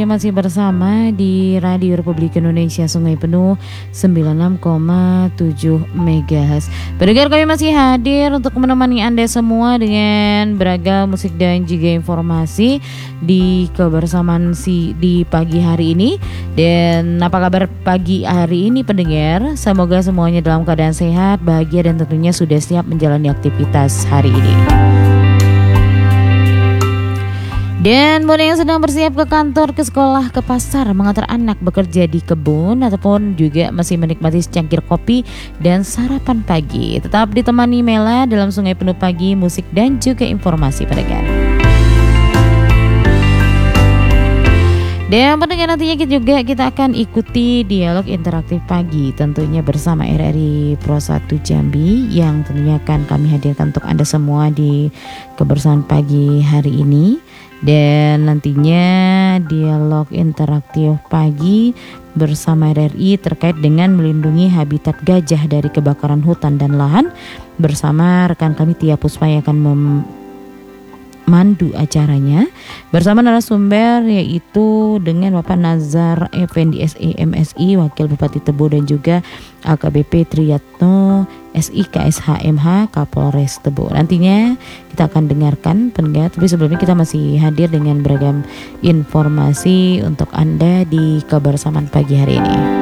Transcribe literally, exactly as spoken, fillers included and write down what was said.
Masih bersama di Radio Republik Indonesia Sungai Penuh sembilan puluh enam koma tujuh megahertz. Pendengar, kami masih hadir untuk menemani Anda semua dengan beragam musik dan juga informasi di kebersamaan si di pagi hari ini. Dan apa kabar pagi hari ini pendengar? Semoga semuanya dalam keadaan sehat, bahagia, dan tentunya sudah siap menjalani aktivitas hari ini. Dan buat yang sedang bersiap ke kantor, ke sekolah, ke pasar, mengantar anak, bekerja di kebun, ataupun juga masih menikmati secangkir kopi dan sarapan pagi, tetap ditemani Mela dalam Sungai Penuh Pagi, musik dan juga informasi pendengar. Dan pendengar, nantinya kita juga kita akan ikuti dialog interaktif pagi tentunya bersama R R I Pro satu Jambi yang tentunya akan kami hadirkan untuk Anda semua di kebersamaan pagi hari ini. Dan nantinya dialog interaktif pagi bersama R R I terkait dengan melindungi habitat gajah dari kebakaran hutan dan lahan bersama rekan kami Tia Puspa yang akan memandu acaranya bersama narasumber yaitu dengan Bapak Nazar Effendi S E M Si, Wakil Bupati Tebo, dan juga A K B P Triyatno S I K S H M H, Kapolres Tebo. Nantinya kita akan dengarkan pendengar, tapi sebelumnya kita masih hadir dengan beragam informasi untuk Anda di kebersamaan pagi hari ini.